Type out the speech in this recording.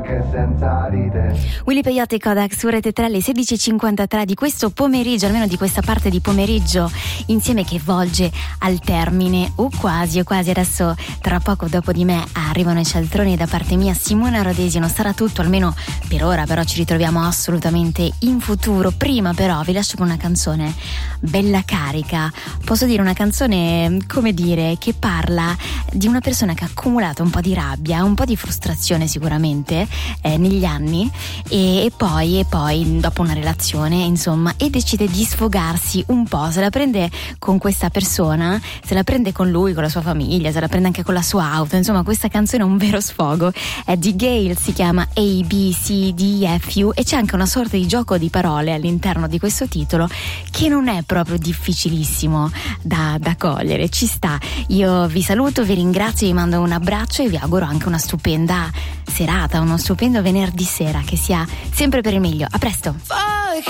anche senza di te. Willy Peyote e Kodak su Rete 3 alle 16.53 di questo pomeriggio, almeno di questa parte di pomeriggio insieme che volge al termine o quasi. Adesso tra poco dopo di me arrivano i cialtroni da parte mia Simona Rodesi. Non sarà tutto, almeno per ora, però ci ritroviamo assolutamente in futuro. Prima però vi lascio con una canzone bella carica, posso dire una canzone, come dire, che parla di una persona che ha accumulato un po' di rabbia, un po' di frustrazione sicuramente negli anni e poi dopo una relazione insomma, e decide di sfogarsi un po', se la prende con questa persona, se la prende con lui, con la sua famiglia, se la prende anche con la sua auto. Insomma, questa canzone è un vero sfogo, è di Gale, si chiama A, B, C, D, F, U e c'è anche una sorta di gioco di parole all'interno di questo titolo che non è proprio difficilissimo da cogliere, ci sta. Io vi saluto, vi ringrazio, vi mando un abbraccio e vi auguro anche una stupenda serata, uno stupendo venerdì sera, che sia sempre per il meglio. A presto.